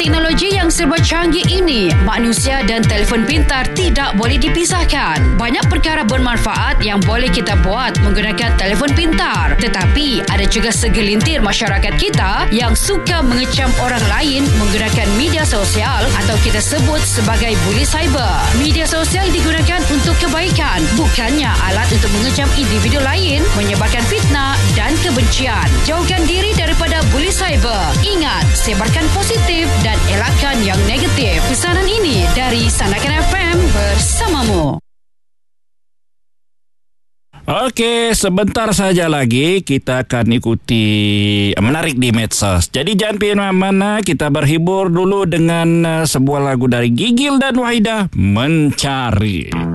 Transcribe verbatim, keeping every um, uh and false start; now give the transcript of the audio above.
teknologi yang serba canggih ini, manusia dan telefon pintar tidak boleh dipisahkan. Banyak perkara bermanfaat yang boleh kita buat menggunakan telefon pintar. Tetapi ada juga segelintir masyarakat kita yang suka mengecam orang lain menggunakan media sosial atau kita sebut sebagai buli cyber. Media sosial digunakan untuk kebaikan, bukannya alat untuk mengecam individu lain, menyebarkan fitnah dan kebencian. Jauhkan diri daripada buli cyber. Ingat, sebarkan positif dan elakkan yang negatif. Pesanan ini dari Sandakan F M bersamamu. Okey, sebentar saja lagi kita akan ikuti menarik di medsos. Jadi jangan pergi mana-mana, kita berhibur dulu dengan sebuah lagu dari Gigil dan Wahidah, Mencari.